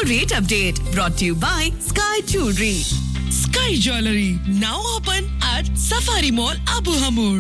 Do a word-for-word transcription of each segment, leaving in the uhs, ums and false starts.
rate update brought to you by Sky Jewelry. Sky Jewelry now open at Safari Mall, Abu Hamur.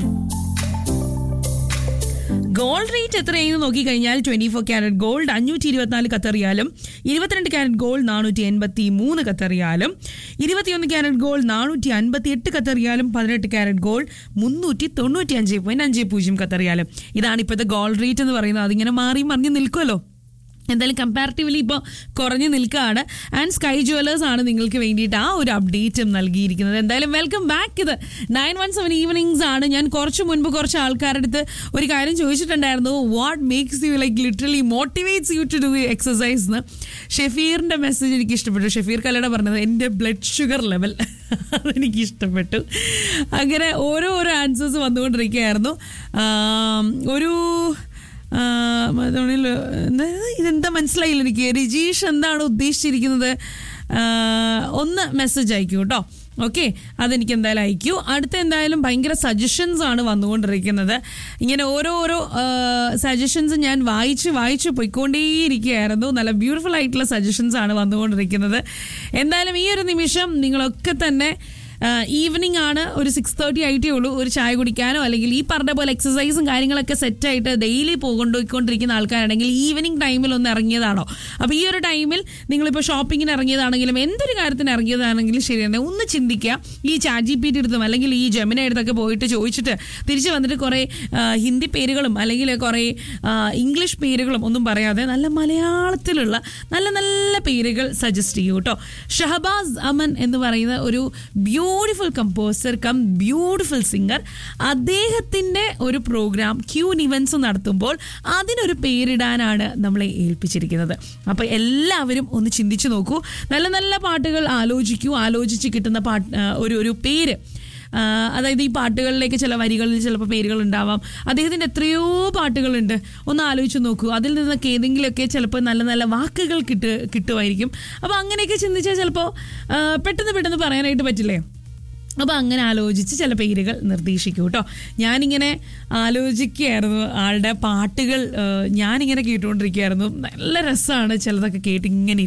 Gold rate എത്രയെന്ന് നോക്കിക്കഴിഞ്ഞാൽ twenty four carat gold അഞ്ഞൂറ്റി ഇരുപത്തിനാല് കത്തറിയാലും ഇരുപത്തിരണ്ട് carrot gold നാനൂറ്റി എൺപത്തി മൂന്ന് കത്തറിയാലും ഇരുപത്തിയൊന്ന് ക്യാരറ്റ് ഗോൾഡ് നാനൂറ്റി അൻപത്തി എട്ട് കത്തറിയാലും പതിനെട്ട് ക്യാരറ്റ് ഗോൾഡ് മുന്നൂറ്റി തൊണ്ണൂറ്റി അഞ്ച് പോയിന്റ് അഞ്ച് പൂജ്യം കത്തറിയാലും. ഇതാണ് ഇപ്പോഴത്തെ ഗോൾഡ് റേറ്റ് എന്ന് പറയുന്നത്. അതിങ്ങനെ മാറി മറിഞ്ഞ് നിൽക്കുമല്ലോ. എന്തായാലും കമ്പാരിറ്റീവ്ലി ഇപ്പോൾ കുറഞ്ഞു നിൽക്കുകയാണ്. ആൻഡ് സ്കൈ ജുവലേഴ്സ് ആണ് നിങ്ങൾക്ക് വേണ്ടിയിട്ട് ആ ഒരു അപ്ഡേറ്റും നൽകിയിരിക്കുന്നത്. എന്തായാലും വെൽക്കം ബാക്ക്. ഇത് നയൻ വൺ സെവൻ ഈവനിങ്സ് ആണ്. ഞാൻ കുറച്ച് മുൻപ് കുറച്ച് ആൾക്കാരുടെ അടുത്ത് ഒരു കാര്യം ചോദിച്ചിട്ടുണ്ടായിരുന്നു, what makes you like literally motivates U to do exercise എന്ന്. ഷെഫീറിൻ്റെ മെസ്സേജ് എനിക്ക് ഇഷ്ടപ്പെട്ടു. ഷെഫീർ കല്ലട പറഞ്ഞത് എൻ്റെ ബ്ലഡ് ഷുഗർ ലെവൽ അതെനിക്ക് ഇഷ്ടപ്പെട്ടു. അങ്ങനെ ഓരോ ഓരോ ആൻസേഴ്സ് വന്നുകൊണ്ടിരിക്കുകയായിരുന്നു. ഒരു ഇതെന്താ മനസ്സിലായില്ല എനിക്ക്. രജീഷ് എന്താണ് ഉദ്ദേശിച്ചിരിക്കുന്നത്? ഒന്ന് മെസ്സേജ് അയക്കൂ കേട്ടോ. ഓക്കെ, അതെനിക്ക് എന്തായാലും അയക്കൂ. അടുത്ത എന്തായാലും ഭയങ്കര സജഷൻസ് ആണ് വന്നുകൊണ്ടിരിക്കുന്നത്. ഇങ്ങനെ ഓരോ ഓരോ സജഷൻസ് ഞാൻ വായിച്ച് വായിച്ച് പോയിക്കൊണ്ടേയിരിക്കുകയായിരുന്നു. നല്ല ബ്യൂട്ടിഫുൾ ആയിട്ടുള്ള സജഷൻസ് ആണ് വന്നുകൊണ്ടിരിക്കുന്നത്. എന്തായാലും ഈ ഒരു നിമിഷം നിങ്ങളൊക്കെ തന്നെ ഈവനിങ് ആണ്, ഒരു സിക്സ് തേർട്ടി ആയിട്ടേ ഉള്ളൂ. ഒരു ചായ കുടിക്കാനോ അല്ലെങ്കിൽ ഈ പറഞ്ഞ പോലെ എക്സസൈസും കാര്യങ്ങളൊക്കെ സെറ്റായിട്ട് ഡെയിലി പോയിക്കൊണ്ടിരിക്കുന്ന ആൾക്കാരാണെങ്കിൽ ഈവനിങ് ടൈമിൽ ഒന്ന് ഇറങ്ങിയതാണോ? അപ്പോൾ ഈ ഒരു ടൈമിൽ നിങ്ങളിപ്പോൾ ഷോപ്പിങ്ങിന് ഇറങ്ങിയതാണെങ്കിലും എന്തൊരു കാര്യത്തിന് ഇറങ്ങിയതാണെങ്കിലും ശരി തന്നെ ഒന്ന് ചിന്തിക്കുക. ഈ ചാറ്റ് ജി പി ടി എടുത്തും അല്ലെങ്കിൽ ഈ ജെമിനി അടുത്തൊക്കെ പോയിട്ട് ചോദിച്ചിട്ട് തിരിച്ച് വന്നിട്ട് കുറേ ഹിന്ദി പേരുകളും അല്ലെങ്കിൽ കുറേ ഇംഗ്ലീഷ് പേരുകളും ഒന്നും പറയാതെ നല്ല മലയാളത്തിലുള്ള നല്ല നല്ല പേരുകൾ സജസ്റ്റ് ചെയ്യൂ കേട്ടോ. ഷഹബാസ് അമൻ എന്ന് പറയുന്ന ഒരു beautiful composer come beautiful singer, അദ്ദേഹത്തിൻ്റെ ഒരു പ്രോഗ്രാം ക്യൂൻ ഇവൻസ് നടത്തുമ്പോൾ അതിനൊരു പേരിടാനാണ് നമ്മളെ ഏൽപ്പിച്ചിരിക്കുന്നത്. അപ്പോൾ എല്ലാവരും ഒന്ന് ചിന്തിച്ചു നോക്കൂ. നല്ല നല്ല പാട്ടുകൾ ആലോചിക്കൂ. ആലോചിച്ച് കിട്ടുന്ന പാട്ട് ഒരു ഒരു പേര്, അതായത് ഈ പാട്ടുകളിലേക്ക് ചില വരികളിൽ ചിലപ്പോൾ പേരുകൾ ഉണ്ടാവാം. അദ്ദേഹത്തിൻ്റെ എത്രയോ പാട്ടുകളുണ്ട്. ഒന്ന് ആലോചിച്ച് നോക്കൂ. അതിൽ നിന്നൊക്കെ ഏതെങ്കിലുമൊക്കെ ചിലപ്പോൾ നല്ല നല്ല വാക്കുകൾ കിട്ടു കിട്ടുമായിരിക്കും അപ്പോൾ അങ്ങനെയൊക്കെ ചിന്തിച്ചാൽ ചിലപ്പോൾ പെട്ടെന്ന് പെട്ടെന്ന് പറയാനായിട്ട് പറ്റില്ലേ. അപ്പോൾ അങ്ങനെ ആലോചിച്ച് ചില പേരുകൾ നിർദ്ദേശിക്കൂ കേട്ടോ. ഞാനിങ്ങനെ ആലോചിക്കുകയായിരുന്നു ആളുടെ പാട്ടുകൾ, ഞാനിങ്ങനെ കേട്ടുകൊണ്ടിരിക്കുകയായിരുന്നു. നല്ല രസമാണ് ചിലതൊക്കെ കേട്ട് ഇങ്ങനെ